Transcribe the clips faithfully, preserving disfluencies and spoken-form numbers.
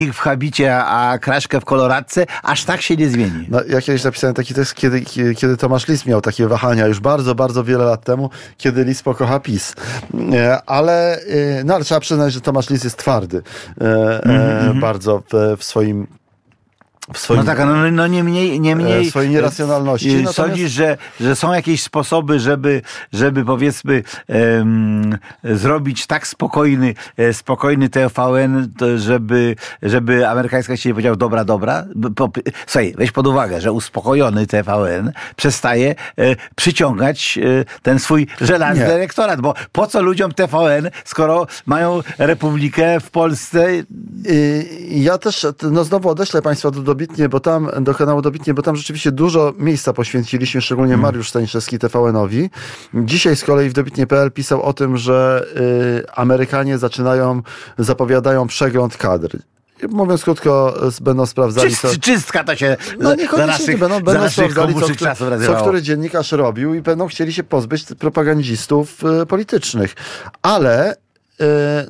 w habicie, a Kraszkę w koloradce, aż tak się nie zmieni. No, ja kiedyś napisałem taki tekst, kiedy, kiedy Tomasz Lis miał takie wahania, już bardzo, bardzo wiele lat temu, kiedy Lis pokocha PiS. Ale, no, ale trzeba przyznać, że Tomasz Lis jest twardy. Mm-hmm. Bardzo w, w swoim W swoim, no tak, no, no nie mniej, nie mniej swojej nieracjonalności. Natomiast... Sądzisz, że, że są jakieś sposoby, żeby, żeby powiedzmy um, zrobić tak spokojny, spokojny T V N, to żeby, żeby amerykańska sieć powiedział dobra, dobra. Po, słuchaj, weź pod uwagę, że uspokojony T V N przestaje e, przyciągać e, ten swój żelazny nie. elektorat, bo po co ludziom T V N, skoro mają Republikę w Polsce? I ja też, no znowu odeślę Państwa do Dobitnie, bo tam, do kanału Dobitnie, bo tam rzeczywiście dużo miejsca poświęciliśmy, szczególnie Mariusz Staniszewski T V N-owi. Dzisiaj z kolei w dobitnie kropka p l pisał o tym, że y, Amerykanie zaczynają, zapowiadają przegląd kadr. Mówiąc krótko, będą sprawdzali... Czyst, co, czystka to się no niekoniecznie naszych, będą, będą sprawdzali, co, czasów co który dziennikarz robił i będą chcieli się pozbyć propagandzistów y, politycznych. Ale... Y,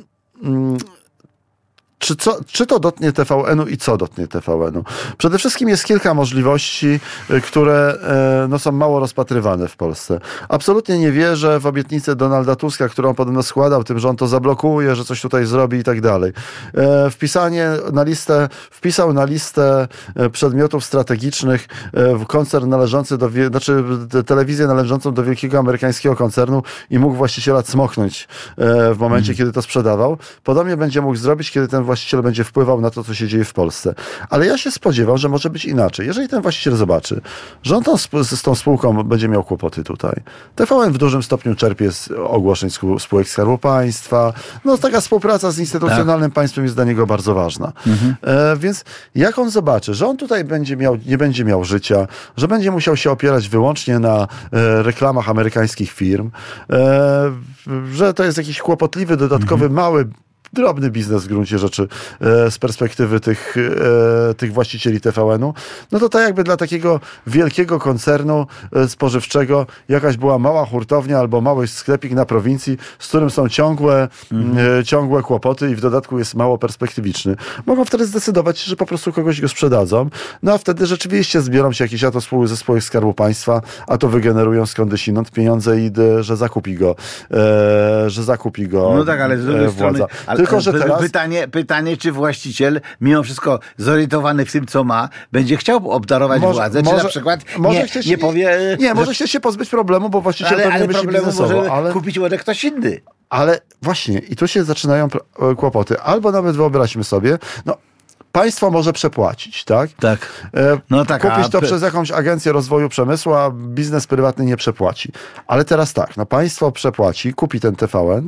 y, Czy, co, czy to dotknie T V N-u i co dotknie T V N-u? Przede wszystkim jest kilka możliwości, które no, są mało rozpatrywane w Polsce. Absolutnie nie wierzę w obietnicę Donalda Tuska, którą podobno składał tym, że on to zablokuje, że coś tutaj zrobi i tak dalej. Wpisanie na listę, wpisał na listę przedmiotów strategicznych koncern należący do, znaczy telewizję należącą do wielkiego amerykańskiego koncernu i mógł właściciela cmoknąć w momencie, hmm. kiedy to sprzedawał. Podobnie będzie mógł zrobić, kiedy ten właściciel będzie wpływał na to, co się dzieje w Polsce. Ale ja się spodziewam, że może być inaczej. Jeżeli ten właściciel zobaczy, że on tą, z tą spółką będzie miał kłopoty tutaj. T V N w dużym stopniu czerpie z ogłoszeń spółek Skarbu Państwa. No taka współpraca z instytucjonalnym tak. państwem jest dla niego bardzo ważna. Mhm. E, więc jak on zobaczy, że on tutaj będzie miał, nie będzie miał życia, że będzie musiał się opierać wyłącznie na e, reklamach amerykańskich firm, e, że to jest jakiś kłopotliwy, dodatkowy, mhm. mały drobny biznes w gruncie rzeczy e, z perspektywy tych, e, tych właścicieli T V N-u, no to tak jakby dla takiego wielkiego koncernu e, spożywczego jakaś była mała hurtownia albo mały sklepik na prowincji, z którym są ciągłe, mhm. e, ciągłe kłopoty i w dodatku jest mało perspektywiczny. Mogą wtedy zdecydować, że po prostu kogoś go sprzedadzą, no a wtedy rzeczywiście zbiorą się jakieś a to spółki ze spółek Skarbu Państwa, a to wygenerują skądinąd pieniądze i że zakupi go, e, że zakupi go no tak, ale z drugiej strony, ale tylko, że teraz... pytanie, pytanie, czy właściciel, mimo wszystko zorientowany w tym, co ma, będzie chciał obdarować może, władzę, może, czy na przykład może nie, chcieć, nie powie... Nie, że... może chce się pozbyć problemu, bo właściciel ale, pewnie ale myśli problemu biznesowo. może ale... kupić łodę ktoś inny. Ale właśnie, i tu się zaczynają kłopoty. Albo nawet wyobraźmy sobie, no państwo może przepłacić, tak? Tak. No tak, kupić to a... przez jakąś agencję rozwoju przemysłu, a biznes prywatny nie przepłaci. Ale teraz tak, no państwo przepłaci, kupi ten T V N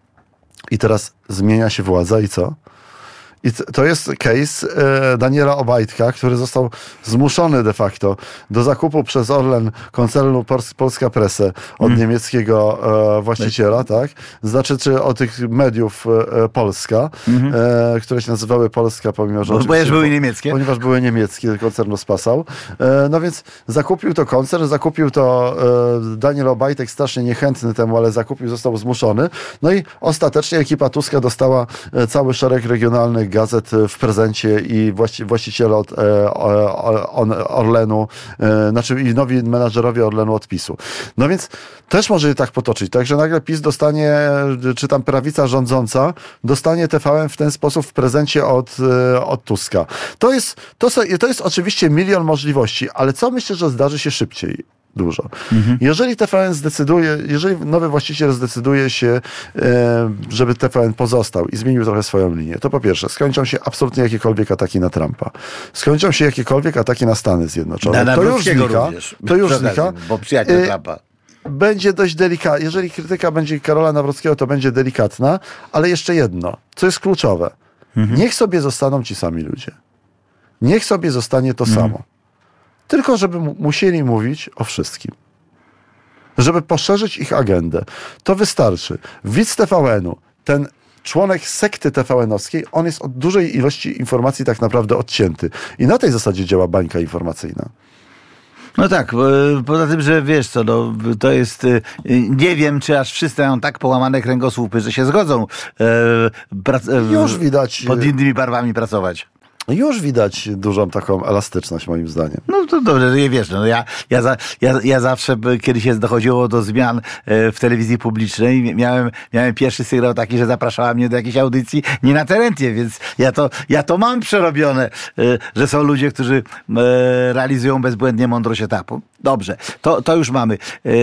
i teraz zmienia się władza i co? I to jest case e, Daniela Obajtka, który został zmuszony de facto do zakupu przez Orlen koncernu Pol- Polska Presse od mm. niemieckiego e, właściciela, tak? Znaczy, czy od tych mediów e, Polska, mm-hmm. e, które się nazywały Polska, pomimo że... Ponieważ były niemieckie. Ponieważ były niemieckie, koncernu spasał. E, no więc zakupił to koncern, zakupił to e, Daniel Obajtek, strasznie niechętny temu, ale zakupił, został zmuszony. No i ostatecznie ekipa Tuska dostała e, cały szereg regionalnych gazet w prezencie i właści, właściciele od e, on, Orlenu, e, znaczy i nowi menadżerowie Orlenu od PiSu. No więc też może się tak potoczyć, tak, że nagle PiS dostanie, czy tam prawica rządząca dostanie T V N w ten sposób w prezencie od, e, od Tuska. To jest, to, to jest oczywiście milion możliwości, ale co myślę, że zdarzy się szybciej? Dużo. Mhm. Jeżeli T V N zdecyduje, jeżeli nowy właściciel zdecyduje się, żeby T V N pozostał i zmienił trochę swoją linię, to po pierwsze skończą się absolutnie jakiekolwiek ataki na Trumpa. Skończą się jakiekolwiek ataki na Stany Zjednoczone. Na to już znika. Również. To już znika. Bo przyjaciel Trumpa. Będzie dość delikatna. Jeżeli krytyka będzie Karola Nawrockiego, to będzie delikatna, ale jeszcze jedno, co jest kluczowe. Mhm. Niech sobie zostaną ci sami ludzie. Niech sobie zostanie to mhm. samo. Tylko żeby musieli mówić o wszystkim. Żeby poszerzyć ich agendę. To wystarczy. Widz T V N-u, ten członek sekty T V N-owskiej, on jest od dużej ilości informacji tak naprawdę odcięty. I na tej zasadzie działa bańka informacyjna. No tak, poza tym, że wiesz co, no, to jest, nie wiem, czy aż wszyscy mają tak połamane kręgosłupy, że się zgodzą e, prac, e, Już widać. pod innymi barwami pracować. Już widać dużą taką elastyczność, moim zdaniem. No to dobrze, nie wiesz, no ja, ja, za, ja, ja zawsze, kiedy się dochodziło do zmian w telewizji publicznej, miałem, miałem pierwszy sygnał taki, że zapraszała mnie do jakiejś audycji nie na Terentie, więc ja to, ja to mam przerobione, że są ludzie, którzy realizują bezbłędnie mądrość etapu. Dobrze, to, to już mamy.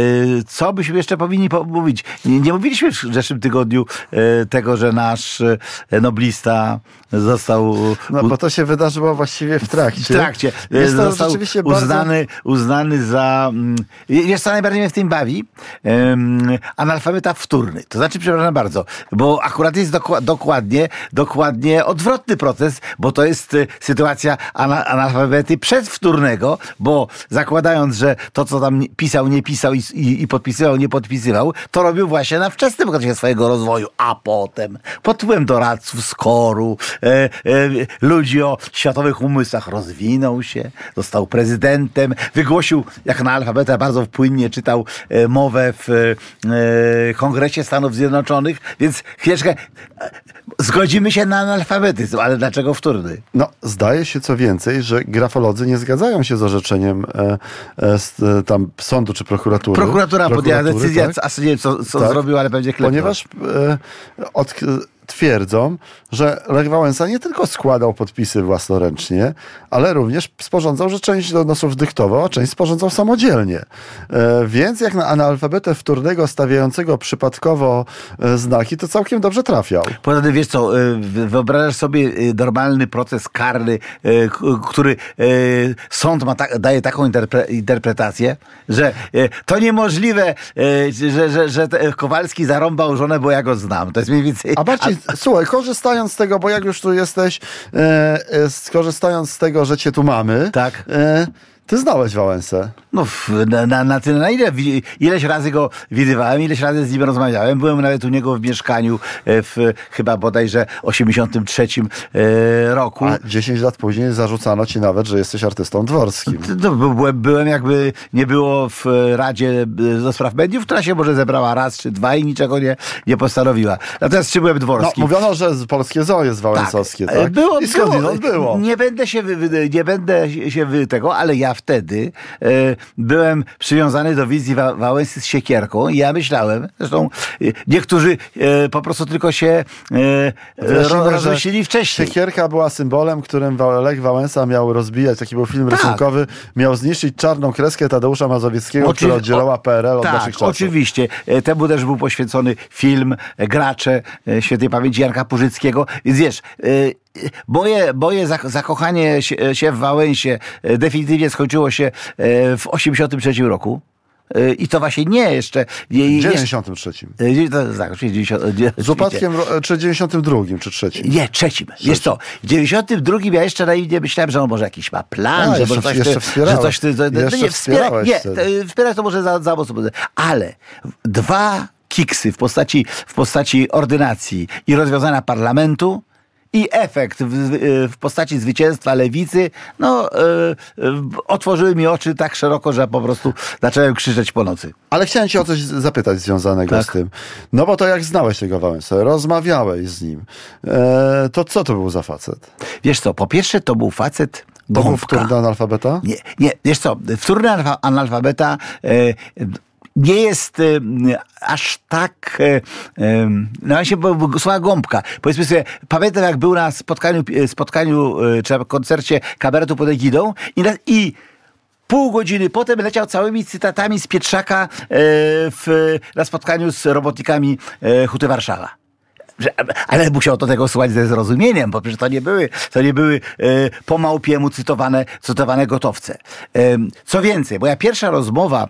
Co byśmy jeszcze powinni mówić? Nie, nie mówiliśmy w zeszłym tygodniu tego, że nasz noblista został... No bo to się wydarzyło właściwie w trakcie. W trakcie. Jest to został rzeczywiście uznany, bardzo... uznany za... Wiesz, co najbardziej mnie w tym bawi? Um, analfabeta wtórny. To znaczy, przepraszam bardzo, bo akurat jest doku- dokładnie, dokładnie odwrotny proces, bo to jest sytuacja ana- analfabety przedwtórnego, bo zakładając, że to, co tam pisał, nie pisał i, i, i podpisywał, nie podpisywał, to robił właśnie na wczesnym okresie swojego rozwoju, a potem pod wpływem doradców, skoru, e, e, ludzi o światowych umysłach rozwinął się, został prezydentem, wygłosił, jak na alfabetę bardzo płynnie czytał e, mowę w e, Kongresie Stanów Zjednoczonych, więc chwileczkę, e, zgodzimy się na analfabetyzm, ale dlaczego wtórny? No, zdaje się co więcej, że grafolodzy nie zgadzają się z orzeczeniem e, e, z, e, tam sądu czy prokuratury. Prokuratura podjęła decyzję, tak? a nie wiem, co, co tak. zrobił, ale będzie klepał. Ponieważ e, od, twierdzą, że Lech Wałęsa nie tylko składał podpisy własnoręcznie, ale również sporządzał, że część donosów dyktował, a część sporządzał samodzielnie. E, więc jak na analfabetę wtórnego stawiającego przypadkowo e, znaki, to całkiem dobrze trafiał. Poza tym, wiesz co, wyobrażasz sobie normalny proces karny, który sąd ma ta, daje taką interpre, interpretację, że to niemożliwe, że, że, że Kowalski zarąbał żonę, bo ja go znam. To jest mniej więcej... A bardziej, a... słuchaj, korzystając z tego, bo jak już tu jesteś, e, e, skorzystając z tego, że cię tu mamy, tak. e, ty znałeś Wałęsę. No, na, na, na tyle, na ile. Ileś razy go widywałem, ileś razy z nim rozmawiałem. Byłem nawet u niego w mieszkaniu w chyba bodajże osiemdziesiątym trzecim e, roku. A dziesięć lat później zarzucano ci nawet, że jesteś artystą dworskim. No, byłem, byłem jakby nie było w Radzie do Spraw Mediów, która się może zebrała raz czy dwa i niczego nie, nie postanowiła. Natomiast czy byłem dworskim? No, mówiono, że polskie zoo jest wałęsowskie, tak? tak? Było, I skądinąd było. było. Nie będę się, wy, nie będę się wy tego, ale ja wtedy e, byłem przywiązany do wizji Wa- Wałęsy z siekierką i ja myślałem, zresztą e, niektórzy e, po prostu tylko się e, ro, rozmyślili wcześniej. Siekierka była symbolem, którym Lech Wałęsa miał rozbijać, taki był film tak. rysunkowy, miał zniszczyć czarną kreskę Tadeusza Mazowieckiego, Oczywi- która oddzielała P R L od tak, naszych czasów. Oczywiście. Temu też był poświęcony film Gracze świętej pamięci Janka Purzyckiego. Więc wiesz, Moje, moje zakochanie się w Wałęsie definitywnie skończyło się w osiemdziesiątym trzecim roku. I to właśnie nie jeszcze... W dziewięćdziesiątym trzecim. Tak, dziewięćdziesiątym Z upadkiem, czy dziewięćdziesiątym drugim, czy trzecim? Nie, trzecim. trzecim. Wiesz co, w dziewięćdziesiątym drugim ja jeszcze naiwnie myślałem, że on może jakiś ma plan, A, że jeszcze, może coś... jeszcze wspierałeś. Że coś ty, to, jeszcze nie, wspiera, nie wspierać to może za, za mocno. Ale dwa kiksy w postaci, w postaci ordynacji i rozwiązania parlamentu i efekt w, w postaci zwycięstwa lewicy, no, yy, yy, otworzyły mi oczy tak szeroko, że po prostu zacząłem krzyczeć po nocy. Ale chciałem cię o coś zapytać związanego tak. z tym. No bo to jak znałeś tego Wałęsę, rozmawiałeś z nim, e, to co to był za facet? Wiesz co, po pierwsze to był facet To był wtórny analfabeta? Nie, nie, wiesz co, wtórny analfabeta... Yy, nie jest y, aż tak, y, y, no właśnie słowa gąbka. Powiedzmy sobie, pamiętam jak był na spotkaniu, spotkaniu y, czy koncercie kabaretu pod egidą i, na, i pół godziny potem leciał całymi cytatami z Pietrzaka y, w, na spotkaniu z robotnikami y, Huty Warszawa. Ale musiał do tego słuchać ze zrozumieniem, bo przecież to nie były, to nie były e, po małpiemu cytowane, cytowane gotowce. E, co więcej, moja pierwsza rozmowa e,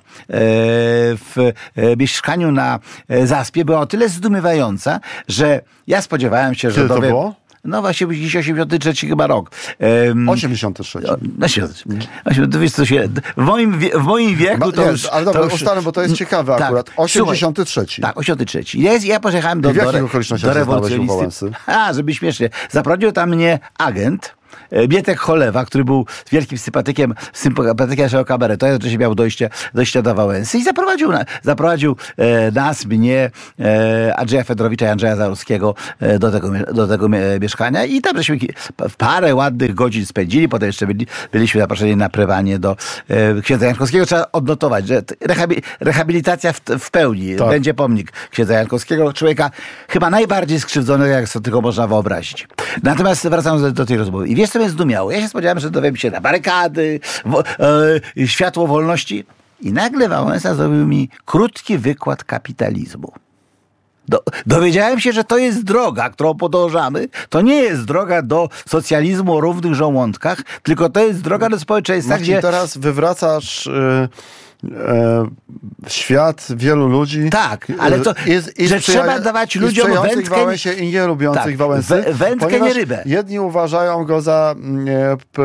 w e, mieszkaniu na e, Zaspie była o tyle zdumiewająca, że ja spodziewałem się, że... Kiedy dowiem, to było? No właśnie, osiemdziesiąty trzeci chyba rok. Um, osiemdziesiąty trzeci. No, no, wiesz, co się, w, moim wie, w moim wieku to nie, już... Ale dobra, to już, ustalmy, bo to jest ciekawe tak, akurat. osiemdziesiąty trzeci. Tak, osiemdziesiąty trzeci. Ja, ja pojechałem do, I w jakich do, okolicznościach do rewolucjonistów. A, żeby śmiesznie. Zaprowadził tam mnie agent, Mietek Cholewa, który był wielkim sympatykiem, sympatykiem naszego kabaretu, ja oczywiście miał dojście, dojście do Wałęsy i zaprowadził, na, zaprowadził e, nas, mnie, e, Andrzeja Fedorowicza i Andrzeja Zaruskiego e, do tego, do tego mieszkania i tam żeśmy w parę ładnych godzin spędzili, potem jeszcze byli, byliśmy zaproszeni na prywanie do e, księdza Jankowskiego. Trzeba odnotować, że rehabi, rehabilitacja w, w pełni. Tak. Będzie pomnik księdza Jankowskiego, człowieka chyba najbardziej skrzywdzonego, jak sobie tylko można wyobrazić. Natomiast wracając do, do tej rozmowy. I wiesz, co mnie zdumiało? Ja się spodziewałem, że dowiem się na barykady, wo, e, światło wolności. I nagle Wałęsa zrobił mi krótki wykład kapitalizmu. Do, dowiedziałem się, że to jest droga, którą podążamy. To nie jest droga do socjalizmu o równych żołądkach, tylko to jest droga do społeczeństwa, Marcin, gdzie... teraz wywracasz... Yy... E, świat wielu ludzi. Tak, ale to, jest, jest że sprzyja, trzeba dawać ludziom wędkę... Wałęsie i nie lubiących tak, Wałęsy. Wędkę, nie rybę. Jedni uważają go za e, p,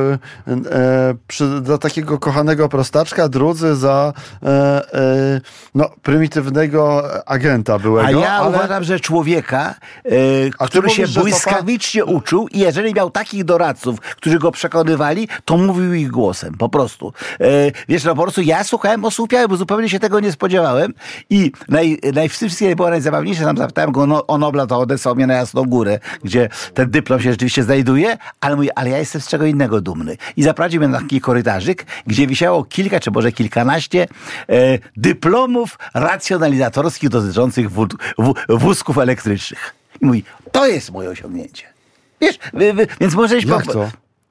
e, przy, za takiego kochanego prostaczka, drudzy za e, e, no, prymitywnego agenta byłego. A ja ale... uważam, że człowieka, e, który mówisz, się błyskawicznie to... uczył i jeżeli miał takich doradców, którzy go przekonywali, to mówił ich głosem, po prostu. E, wiesz, no po prostu ja słuchałem, osłupiałem, bo zupełnie się tego nie spodziewałem i naj, naj, wszystkie było najzabawniejsze, tam zapytałem go no, o Nobla, to odesłał mnie na Jasną Górę, gdzie ten dyplom się rzeczywiście znajduje, ale mówi, ale ja jestem z czego innego dumny. I zaprowadził mnie na taki korytarzyk, gdzie wisiało kilka, czy może kilkanaście e, dyplomów racjonalizatorskich dotyczących wó, wó, wózków elektrycznych. I mówi, to jest moje osiągnięcie. Wiesz, wy, wy, więc możesz... Jak to?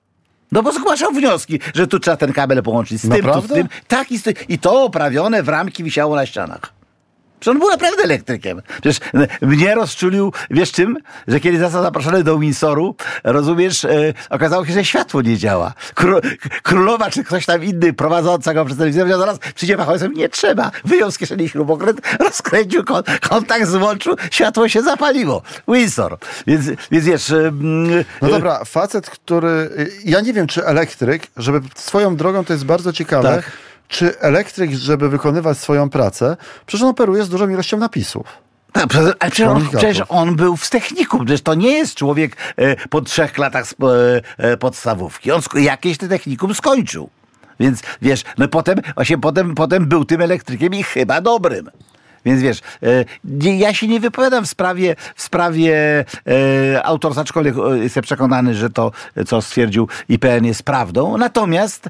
No bo zgłaszał wnioski, że tu trzeba ten kabel połączyć z Naprawdę? tym, tu z tym. Tak, i, i to oprawione w ramki wisiało na ścianach. Przecież on był naprawdę elektrykiem. Przecież mnie rozczulił, wiesz czym? Że kiedy został zaproszony do Windsoru, rozumiesz, e, okazało się, że światło nie działa. Kró, królowa czy ktoś tam inny prowadząca go przez telewizję powiedział, zaraz przyjdzie Wałęsa, nie trzeba. Wyjął z kieszeni śrubokręt, rozkręcił kon, kontakt złączył, światło się zapaliło. Windsor. Więc, więc wiesz... E, no dobra, facet, który... Ja nie wiem, czy elektryk, żeby swoją drogą, to jest bardzo ciekawe, tak. Czy elektryk, żeby wykonywać swoją pracę, przecież on operuje z dużą ilością napisów. Tak, ale przecież on, przecież on był w technikum. Przecież to nie jest człowiek e, po trzech latach sp, e, podstawówki. On sk- jakieś te technikum skończył. Więc wiesz, no potem, właśnie potem, potem był tym elektrykiem i chyba dobrym. Więc wiesz, e, ja się nie wypowiadam w sprawie, w sprawie e, autorstwa, aczkolwiek jestem przekonany, że to, co stwierdził I P N jest prawdą. Natomiast e,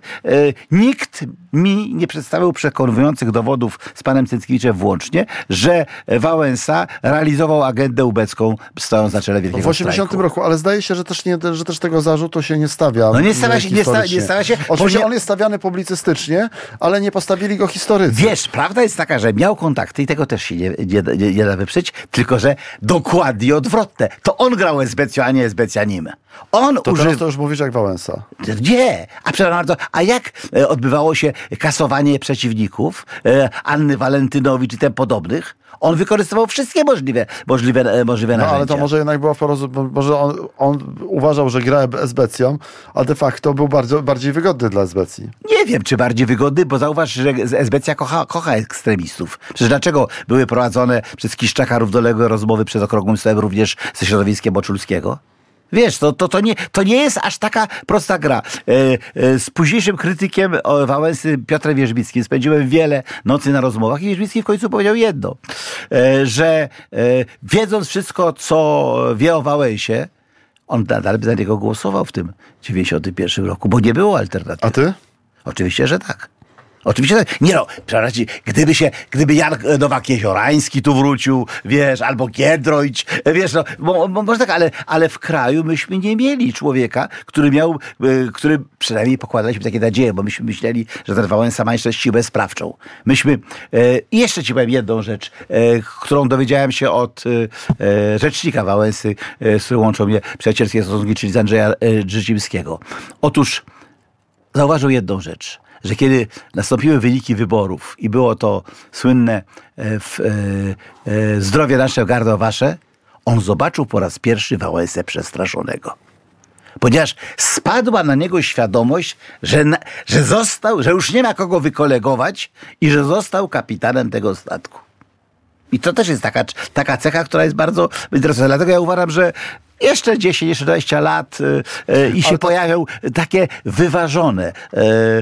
nikt mi nie przedstawił przekonujących dowodów z panem Cęckiewiczem włącznie, że Wałęsa realizował agendę ubecką, stojąc na czele wielkiego strajku. W osiemdziesiątym roku, ale zdaje się, że też, nie, że też tego zarzutu się nie stawia. No nie stawia się, nie stawia, nie stawia się. Oczywiście nie... on jest stawiany publicystycznie, ale nie postawili go historycy. Wiesz, prawda jest taka, że miał kontakty i tego też się nie, nie, nie, nie da wyprzeć, tylko że dokładnie odwrotne. To on grał Esbecio, a nie Esbecjanim. On to użył... teraz to już mówisz jak Wałęsa. Nie, a przepraszam bardzo, a jak e, odbywało się kasowanie przeciwników e, Anny Walentynowicz i tym podobnych? On wykorzystywał wszystkie możliwe, możliwe, e, możliwe no, narzędzia. Ale to może jednak było porozumienie, może on, on uważał, że gra Esbecją, a de facto był bardzo, bardziej wygodny dla Esbecji. Nie wiem, czy bardziej wygodny, bo zauważ, że Esbecja kocha, kocha ekstremistów. Przecież dlaczego były prowadzone przez Kiszczaka równoległe rozmowy przed okrągłym stołem również ze środowiskiem Boczulskiego? Wiesz, to, to, to, nie, to nie jest aż taka prosta gra. E, e, z późniejszym krytykiem Wałęsy, Piotrem Wierzbickim, spędziłem wiele nocy na rozmowach i Wierzbicki w końcu powiedział jedno, e, że e, wiedząc wszystko, co wie o Wałęsie, on nadal by za niego głosował w tym dziewięćdziesiątym pierwszym roku, bo nie było alternatywy. A ty? Oczywiście, że tak. Oczywiście, tak. Nie no, przepraszam, gdyby się, gdyby Jan Nowak-Jeziorański tu wrócił, wiesz, albo Giedroyć, wiesz, no, bo, bo, może tak, ale, ale w kraju myśmy nie mieli człowieka, który miał, y, który przynajmniej pokładaliśmy takie nadzieje, bo myśmy myśleli, że ten Wałęsa ma jeszcze siłę sprawczą. Myśmy, y, i jeszcze ci powiem jedną rzecz, y, którą dowiedziałem się od y, y, rzecznika Wałęsy, y, z którym łączą mnie przyjacielskie stosunki, czyli z Andrzeja y, Drzycimskiego. Otóż zauważył jedną rzecz, że kiedy nastąpiły wyniki wyborów i było to słynne e, w, e, e, zdrowie nasze, gardo wasze, on zobaczył po raz pierwszy Wałęsę przestraszonego. Ponieważ spadła na niego świadomość, że, na, że został, że już nie ma kogo wykolegować i że został kapitanem tego statku. I to też jest taka, taka cecha, która jest bardzo interesująca. Dlatego ja uważam, że jeszcze dziesięć, jeszcze dwadzieścia lat y, y, i się to... pojawią takie wyważone y,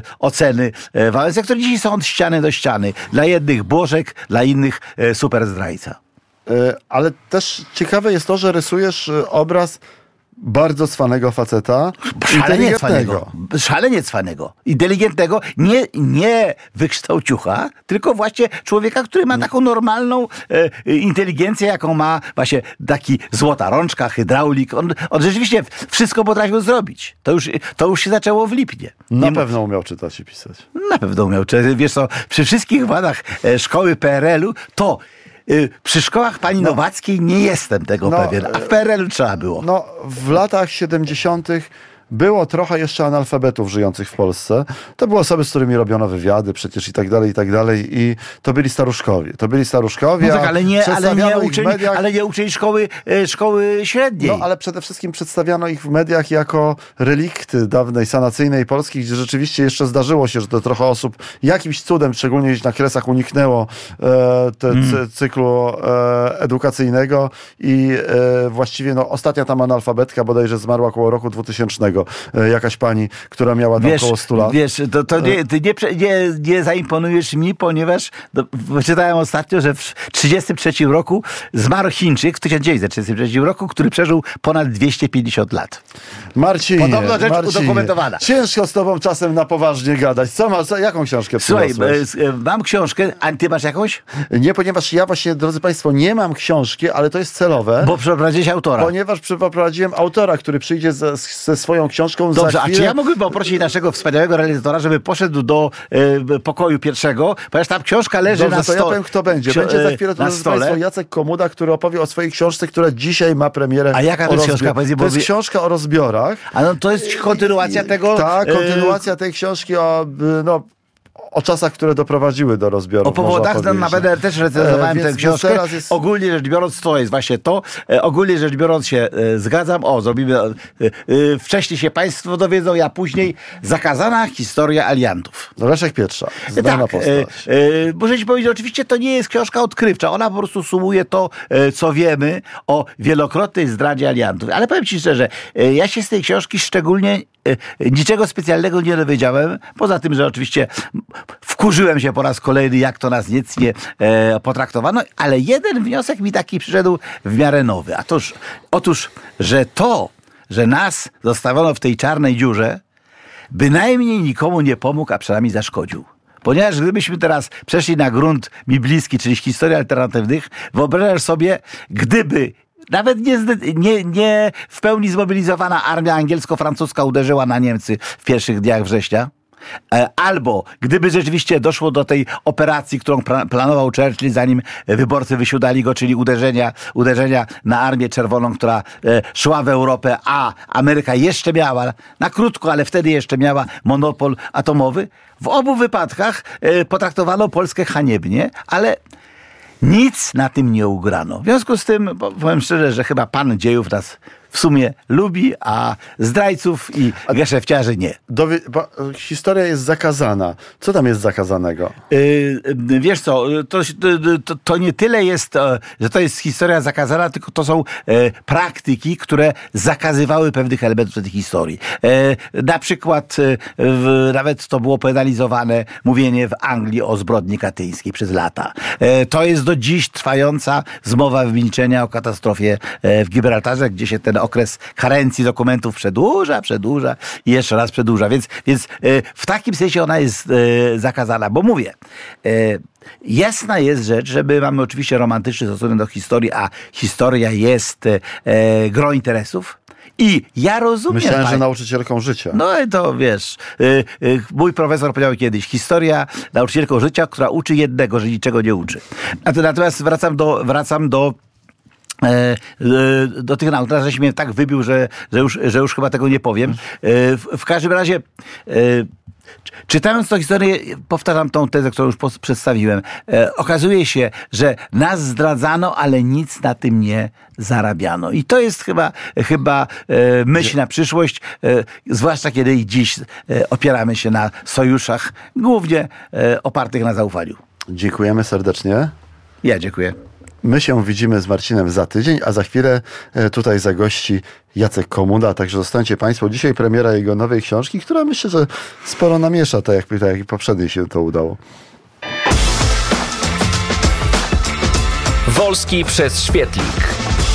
oceny y, Wałęsy, które dzisiaj są od ściany do ściany. Dla jednych Bożek, dla innych y, super zdrajca. Y, ale też ciekawe jest to, że rysujesz obraz bardzo cwanego faceta. Szalenie cwanego. Szalenie cwanego. Inteligentnego. Nie, nie wykształciucha, tylko właśnie człowieka, który ma taką normalną e, inteligencję, jaką ma właśnie taki złota rączka, hydraulik. On, on rzeczywiście wszystko potrafił zrobić. To już, to już się zaczęło w Lipnie. Na nie pewno umiał czytać i pisać. Na pewno umiał. Wiesz co, przy wszystkich wadach e, szkoły P R L u to przy szkołach pani no, Nowackiej nie jestem tego no, pewien, a w P R L u trzeba było. No, w latach siedemdziesiątych było trochę jeszcze analfabetów żyjących w Polsce. To były osoby, z którymi robiono wywiady przecież i tak dalej, i tak dalej. I to byli staruszkowie. To byli staruszkowie, no tak, ale nie, ale nie uczyli, mediach... ale nie uczyli szkoły, szkoły średniej. No, ale przede wszystkim przedstawiano ich w mediach jako relikty dawnej sanacyjnej Polski, gdzie rzeczywiście jeszcze zdarzyło się, że to trochę osób jakimś cudem, szczególnie gdzieś na Kresach, uniknęło e, te, mm. cyklu e, edukacyjnego i e, właściwie no, ostatnia tam analfabetka bodajże zmarła około roku dwutysięcznego. Jakaś pani, która miała tam wiesz, około stu lat. Wiesz, to, to nie, ty nie, nie, nie zaimponujesz mi, ponieważ do, czytałem ostatnio, że w trzydziestym trzecim roku zmarł Chińczyk, w tysiąc dziewięćset trzydziestym trzecim roku, który przeżył ponad dwieście pięćdziesiąt lat. Marcinie, Podobno rzecz Marcinie, udokumentowana. Ciężko z tobą czasem na poważnie gadać. Co ma, co, jaką książkę Słuchaj, przyniosłeś? mam książkę, a ty masz jakąś? Nie, ponieważ ja właśnie, drodzy państwo, nie mam książki, ale to jest celowe. Bo przeprowadziłeś autora. Ponieważ przeprowadziłem autora, który przyjdzie ze, ze swoją książką. Dobrze, za chwilę. A czy ja mógłbym poprosić naszego wspaniałego realizatora, żeby poszedł do e, pokoju pierwszego, ponieważ tam książka leży Dobrze, na stole. to ja powiem, kto będzie. Będzie za chwilę, to jest państwo, Jacek Komuda, który opowie o swojej książce, która dzisiaj ma premierę. A jaka to jest książka? Rozbi- to jest książka o rozbiorach. A no to jest kontynuacja tego... Tak, kontynuacja tej książki o... No, o czasach, które doprowadziły do rozbiorów. O powodach, no, na B D R też recenzowałem e, tę książkę. Jest... Ogólnie rzecz biorąc, to jest właśnie to. E, ogólnie rzecz biorąc się e, zgadzam. O, zrobimy... E, e, wcześniej się państwo dowiedzą, ja później. Zakazana historia aliantów. Leszek Pietrza. Znana tak, postać. E, e, muszę ci powiedzieć, oczywiście to nie jest książka odkrywcza. Ona po prostu sumuje to, e, co wiemy o wielokrotnej zdradzie aliantów. Ale powiem ci szczerze, e, ja się z tej książki szczególnie e, niczego specjalnego nie dowiedziałem. Poza tym, że oczywiście wkurzyłem się po raz kolejny, jak to nas niecnie e, potraktowano, ale jeden wniosek mi taki przyszedł w miarę nowy. A toż, otóż, że to, że nas zostawiono w tej czarnej dziurze, bynajmniej nikomu nie pomógł, a przynajmniej zaszkodził. Ponieważ gdybyśmy teraz przeszli na grunt mi bliski, czyli historii alternatywnych, wyobrażasz sobie, gdyby nawet nie, nie, nie w pełni zmobilizowana armia angielsko-francuska uderzyła na Niemcy w pierwszych dniach września, albo gdyby rzeczywiście doszło do tej operacji, którą planował Churchill, zanim wyborcy wysiudali go, czyli uderzenia, uderzenia na Armię Czerwoną, która szła w Europę, a Ameryka jeszcze miała, na krótko, ale wtedy jeszcze miała monopol atomowy. W obu wypadkach potraktowano Polskę haniebnie, ale nic na tym nie ugrano. W związku z tym, powiem szczerze, że chyba pan dziejów nas w sumie lubi, a zdrajców i geszefciarzy nie. Dowie, bo historia jest zakazana. Co tam jest zakazanego? Yy, wiesz co, to, to, to nie tyle jest, że to jest historia zakazana, tylko to są e, praktyki, które zakazywały pewnych elementów tej historii. E, na przykład e, w, nawet to było penalizowane mówienie w Anglii o zbrodni katyńskiej przez lata. E, to jest do dziś trwająca zmowa milczenia o katastrofie e, w Gibraltarze, gdzie się ten okres karencji dokumentów przedłuża, przedłuża i jeszcze raz przedłuża. Więc, więc w takim sensie ona jest zakazana. Bo mówię, jasna jest rzecz, że my mamy oczywiście romantyczny stosunek do historii, a historia jest grą interesów. I ja rozumiem... Myślałem, pan... że nauczycielką życia. No i to wiesz, yy, yy, mój profesor powiedział kiedyś, historia nauczycielką życia, która uczy jednego, że niczego nie uczy. Natomiast wracam do... Wracam do do tych nauk. Teraz żeś mnie tak wybił, że, że, już, że już chyba tego nie powiem. W, w każdym razie czytając tę historię, powtarzam tą tezę, którą już przedstawiłem. Okazuje się, że nas zdradzano, ale nic na tym nie zarabiano. I to jest chyba, chyba myśl na przyszłość, zwłaszcza kiedy i dziś opieramy się na sojuszach, głównie opartych na zaufaniu. Dziękujemy serdecznie. Ja dziękuję. My się widzimy z Marcinem za tydzień, a za chwilę tutaj zagości Jacek Komuda, także zostańcie Państwo. Dzisiaj premiera jego nowej książki, która myślę, że sporo namiesza, tak jak, tak jak i poprzedniej się to udało. Wolski przez świetlik.